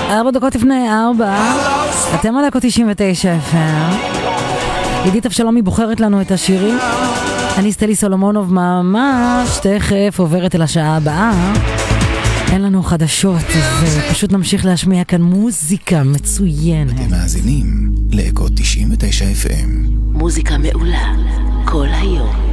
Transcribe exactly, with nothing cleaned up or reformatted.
ארבע דקות לפני ארבע, אתם על אקו תשעים ותשע אף אם. עידית אבשלומי בוחרת לנו את השירים. אני סטלי סולומונוב ממש תכף עוברת אל השעה הבאה. אין לנו חדשות, אז פשוט נמשיך להשמיע כאן מוזיקה מצוינת. אתם מאזינים לאקו תשעים ותשע אף אם. מוזיקה מעולה כל היום.